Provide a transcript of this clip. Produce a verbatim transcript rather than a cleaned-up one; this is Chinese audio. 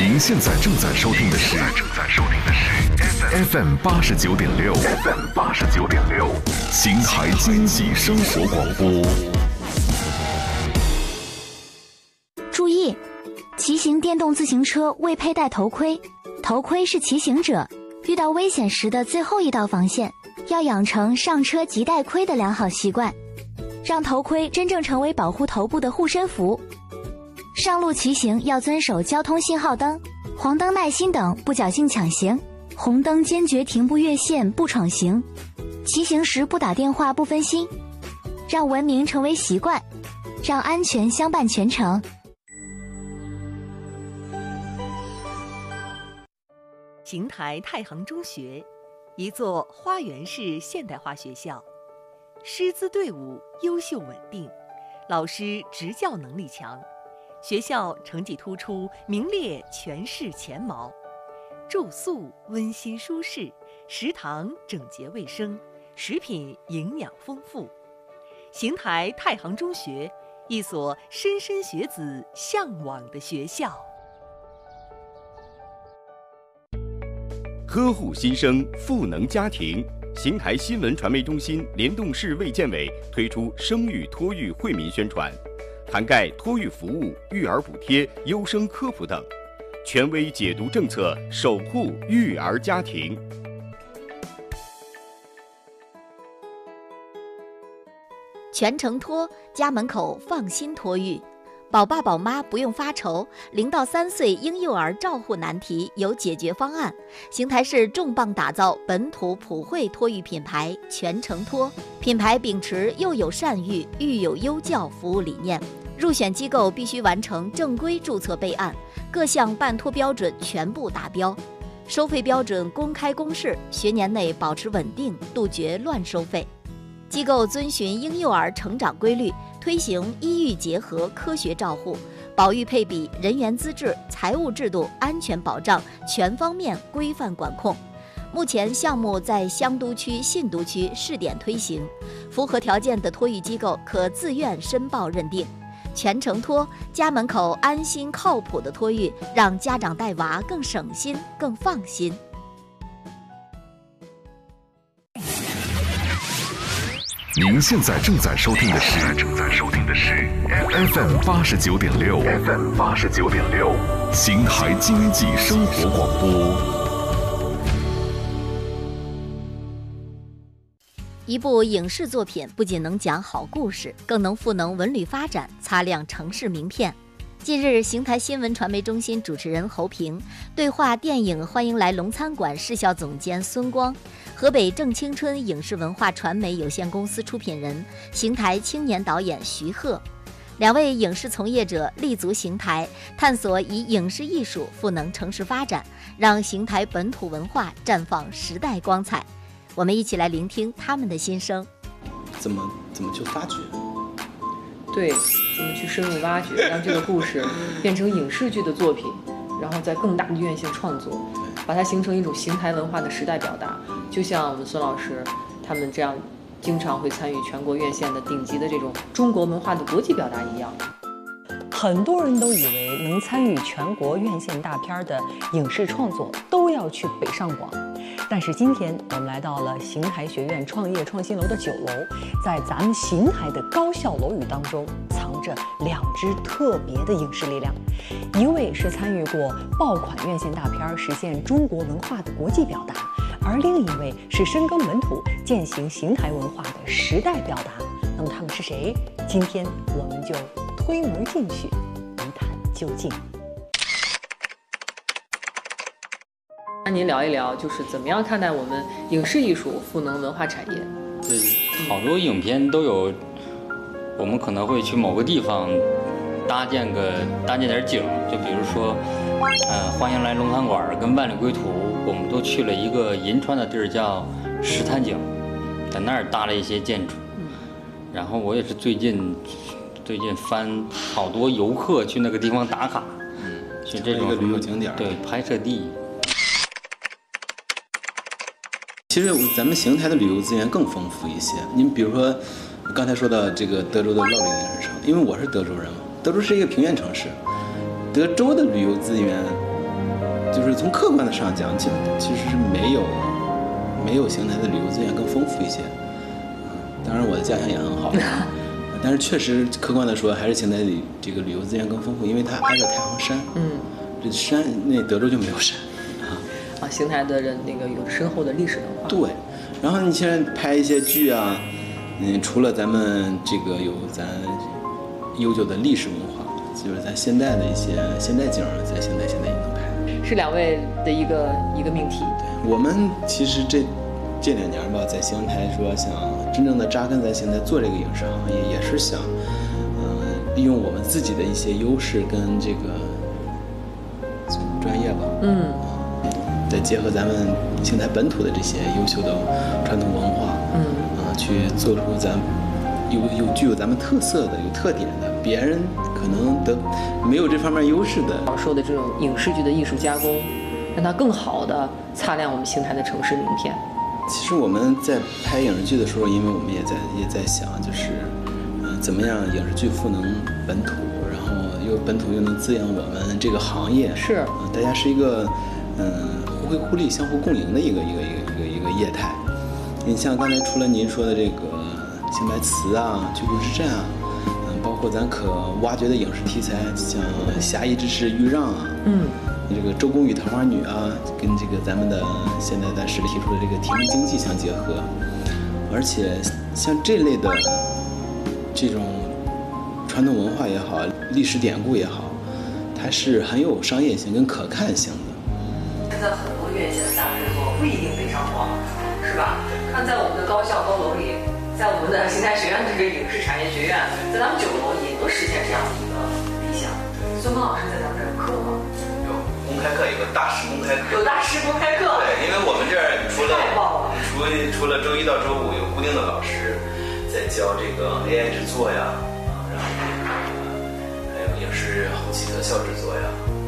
您现在正在收听的是正在收听的是 F M 八十九点六 F M 八十九点六邢台经济生活广播。 注意，骑行电动自行车未佩戴头盔，头盔是骑行者遇到危险时的最后一道防线，要养成上车即戴盔的良好习惯，让头盔真正成为保护头部的护身符。上路骑行要遵守交通信号灯、黄灯耐心等，不侥幸抢行；红灯坚决停步越线，不闯行。骑行时不打电话，不分心，让文明成为习惯，让安全相伴全程。 邢台太行中学，一座花园式现代化学校，师资队伍优秀稳定，老师执教能力强。学校成绩突出，名列全市前茅，住宿温馨舒适，食堂整洁卫生，食品营养丰富。邢台太行中学，一所莘莘学子向往的学校。 呵护新生，赋能家庭。邢台新闻传媒中心联动市卫健委推出生育托育惠民宣传，涵盖托育服务、育儿补贴、优生科普等，权威解读政策，守护育儿家庭。 全程托，家门口放心托育，宝爸宝妈不用发愁，零到三岁婴幼儿照护难题有解决方案。邢台市重磅打造本土普惠托育品牌全程托，品牌秉持幼有善育、育有优教服务理念。入选机构必须完成正规注册备案，各项办托标准全部达标，收费标准公开公示，学年内保持稳定，杜绝乱收费。机构遵循婴幼儿成长规律，推行医育结合科学照护，保育配比、人员资质、财务制度、安全保障全方面规范管控。目前项目在香都区、信都区试点推行，符合条件的托育机构可自愿申报认定。全程托，家门口安心靠谱的托育，让家长带娃更省心、更放心。 您现在正在收听的是正在收听的是 F M 八十九点六 F M 八十九点六邢台经济生活广播。 一部影视作品不仅能讲好故事，更能赋能文旅发展，擦亮城市名片。近日，邢台新闻传媒中心主持人侯平对话电影《欢迎来龙餐馆》市校总监孙光，河北正青春影视文化传媒有限公司出品人、邢台青年导演徐鹤。两位影视从业者立足邢台，探索以影视艺术赋能城市发展，让邢台本土文化绽放时代光彩。我们一起来聆听他们的心声。 怎么怎么去发掘？ 对，怎么去深入挖掘，让这个故事变成影视剧的作品，然后在更大的院线创作，把它形成一种邢台文化的时代表达。就像我们孙老师他们这样，经常会参与全国院线的顶级的这种中国文化的国际表达一样。 很多人都以为能参与全国院线大片的影视创作都要去北上广，但是今天我们来到了邢台学院创业创新楼的九楼，在咱们邢台的高校楼宇当中藏着两支特别的影视力量，一位是参与过爆款院线大片实现中国文化的国际表达，而另一位是深耕本土践行邢台文化的时代表达。那么他们是谁？今天我们就推门进去，一探究竟。 那您聊一聊，就是怎么样看待我们影视艺术赋能文化产业？ 对，好多影片都有，我们可能会去某个地方搭建个搭建点景，就比如说，呃，欢迎来龙餐馆跟万里归途，我们都去了一个银川的地儿叫石滩井，在那儿搭了一些建筑。然后我也是最近最近翻好多游客去那个地方打卡， 嗯， 去这种旅游景点， 对，拍摄地。 其实咱们邢台的旅游资源更丰富一些。您比如说，刚才说到这个德州的乐陵影视城，因为我是德州人嘛，德州是一个平原城市，德州的旅游资源就是从客观的上讲，其其实是没有没有邢台的旅游资源更丰富一些。当然我的家乡也很好，但是确实客观的说，还是邢台里这个旅游资源更丰富，因为它挨着太行山。嗯，这山那德州就没有山啊。 啊，邢台的人那个有深厚的历史文化。 对，然后你现在拍一些剧啊，嗯，除了咱们这个有咱悠久的历史文化，就是咱现代的一些现代景，在邢台现在也能拍。 是两位的一个一个命题。 对，我们其实这这两年吧，在邢台说想真正的扎根在邢台做这个影视行业，也是想，嗯、呃，利用我们自己的一些优势跟这个专业吧，嗯，再结合咱们邢台本土的这些优秀的传统文化，嗯，啊、呃，去做出咱有有具有咱们特色的、有特点的，别人可能得没有这方面优势的。 我说的这种影视剧的艺术加工，让它更好的擦亮我们邢台的城市名片。 其实我们在拍影视剧的时候，因为我们也在也在想，就是，嗯、呃，怎么样影视剧赋能本土，然后又本土又能滋养我们这个行业。 是， 啊、呃，大家是一个，嗯、呃，互惠互利、相互共赢的一个一个一个一个一个业态。你像刚才除了您说的这个邢台词啊、居住之战啊，嗯、呃，包括咱可挖掘的影视题材，像侠义之士豫让啊，嗯。这个周公与桃花女啊，跟这个咱们的现在暂时提出的这个体力经济相结合，而且像这类的这种传统文化也好，历史典故也好，它是很有商业性跟可看性的。 现在很多院线的大制作不一定北上广，是吧？看在我们的高校高楼里，在我们的邢台学院这个影视产业学院，在咱们九楼也能实现这样的一个理想。孙峰老师在咱们这儿有课吗？ 公开课有个大师公开课， 有大师公开课。 对，因为我们这儿除了除除了周一到周五有固定的老师在教这个 A I 制作呀，啊，然后这个还有影视后期特效制作呀。